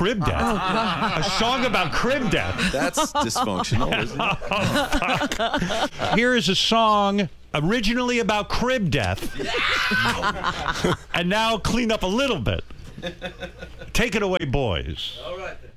crib death. A song about crib death. That's dysfunctional, isn't it? Here is a song originally about crib death. And now clean up a little bit. Take it away, boys. All right.